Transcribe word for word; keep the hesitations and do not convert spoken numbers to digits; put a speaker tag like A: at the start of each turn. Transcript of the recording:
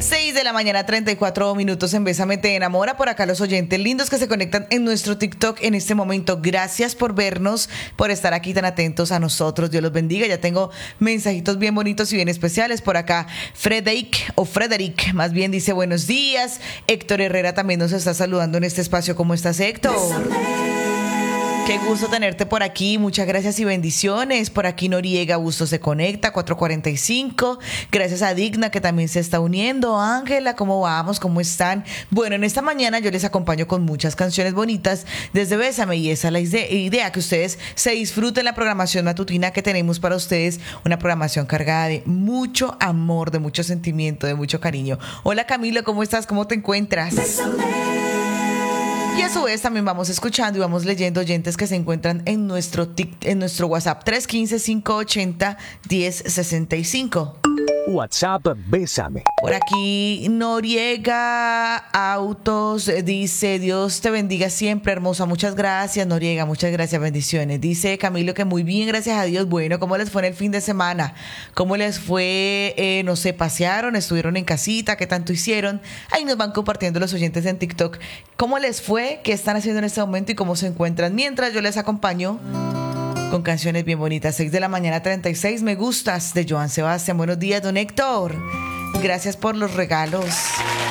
A: seis de la mañana, treinta y cuatro minutos en Bésame Te Enamora. Por acá los oyentes lindos que se conectan en nuestro TikTok en este momento. Gracias por vernos, por estar aquí tan atentos a nosotros. Dios los bendiga. Ya tengo mensajitos bien bonitos y bien especiales. Por acá, Frederick, o Frederick, más bien dice buenos días. Héctor Herrera también nos está saludando en este espacio. ¿Cómo estás, Héctor? Qué gusto tenerte por aquí, muchas gracias y bendiciones. Por aquí Noriega Busto se conecta, cuatro cuarenta y cinco. Gracias a Digna que también se está uniendo. Ángela, ¿cómo vamos? ¿Cómo están? Bueno, en esta mañana yo les acompaño con muchas canciones bonitas desde Bésame, y esa es la idea, que ustedes se disfruten la programación matutina que tenemos para ustedes, una programación cargada de mucho amor, de mucho sentimiento, de mucho cariño. Hola Camilo, ¿cómo estás? ¿Cómo te encuentras? Bésame. Y a su vez también vamos escuchando y vamos leyendo oyentes que se encuentran en nuestro tic, en nuestro WhatsApp tres uno cinco, cinco ocho cero, uno cero seis cinco.
B: WhatsApp Bésame.
A: Por aquí Noriega Autos dice: Dios te bendiga siempre, hermosa. Muchas gracias, Noriega, muchas gracias, bendiciones. Dice Camilo que muy bien, gracias a Dios. Bueno, ¿cómo les fue en el fin de semana? ¿Cómo les fue? Eh, no sé, ¿pasearon? ¿Estuvieron en casita? ¿Qué tanto hicieron? Ahí nos van compartiendo los oyentes en TikTok cómo les fue, qué están haciendo en este momento y cómo se encuentran. Mientras yo les acompaño con canciones bien bonitas. seis de la mañana, treinta y seis. Me gustas, de Joan Sebastián. Buenos días, don Héctor. Gracias por los regalos.